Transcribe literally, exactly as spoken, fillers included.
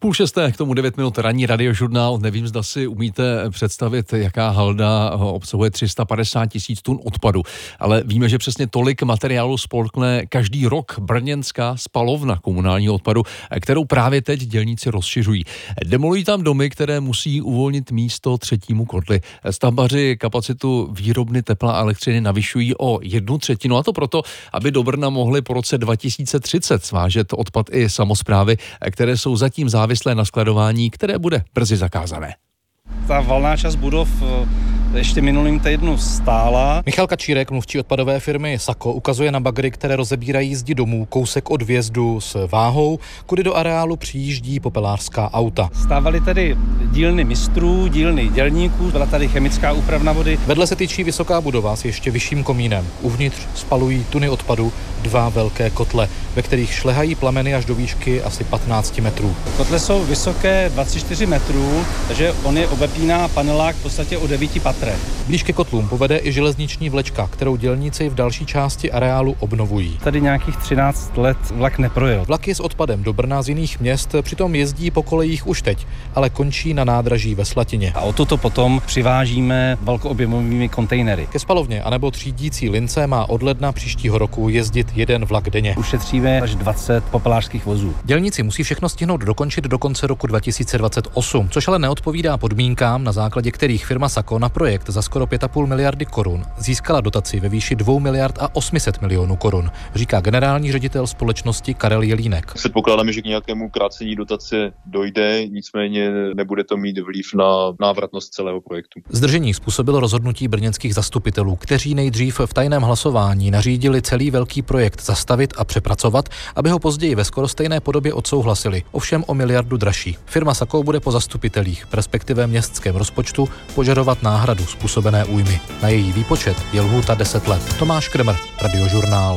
Půl šesté, k tomu devět minut ranní radiožurnál. Nevím, zda si umíte představit, jaká halda obsahuje tři sta padesát tisíc tun odpadu, ale víme, že přesně tolik materiálu spolkne každý rok brněnská spalovna komunálního odpadu, kterou právě teď dělníci rozšiřují. Demolují tam domy, které musí uvolnit místo třetímu kotli. Stavbaři kapacitu výrobny tepla a elektřiny navyšují o jednu třetinu, a to proto, aby do Brna mohli po roce dva tisíce třicet svážet odpad i samosprávy, které jsou zatím závislé na skladování, které bude brzy zakázané. Ta valná část budov ještě minulým týdnu stála. Michal Kačírek, mluvčí odpadové firmy Sako, ukazuje na bagry, které rozebírají zdi domů kousek od vjezdu s váhou, kudy do areálu přijíždí popelářská auta. Stávaly tady dílny mistrů, dílny dělníků, byla tady chemická úpravna vody. Vedle se tyčí vysoká budova s ještě vyšším komínem. Uvnitř spalují tuny odpadu dva velké kotle, ve kterých šlehají plameny až do výšky asi patnáct metrů. Kotle jsou vysoké dvacet čtyři metrů, takže on je obepíná panelák v podstatě o devíti patrech. Blíž ke kotlům povede i železniční vlečka, kterou dělníci v další části areálu obnovují. Tady nějakých třináct let vlak neprojel. Vlaky s odpadem do Brna z jiných měst přitom jezdí po kolejích už teď, ale končí na nádraží ve Slatině. A odtud to potom přivážíme velkoobjemovými kontejnery. Ke spalovně anebo třídící lince má od ledna příštího roku jezdit jeden vlak denně. Ušetříme až dvacet popelářských vozů. Dělníci musí všechno stihnout dokončit do konce roku dva tisíce dvacet osm, což ale neodpovídá podmínkám, na základě kterých firma Sako na projekt za skoro pět a půl miliardy korun získala dotaci ve výši dvou miliard a osm set milionů korun, říká generální ředitel společnosti Karel Jelínek. Předpokládáme, že k nějakému krácení dotace dojde, nicméně nebude to mít vliv na návratnost celého projektu. Zdržení způsobilo rozhodnutí brněnských zastupitelů, kteří nejdřív v tajném hlasování nařídili celý velký projekt zastavit a přepracovat, aby ho později ve skoro stejné podobě odsouhlasili, ovšem o miliardu dražší. Firma Sako bude po zastupitelích, respektive městském rozpočtu, požadovat náhradu způsobené újmy. Na její výpočet je lhůta deset let. Tomáš Kremer, Radiožurnál.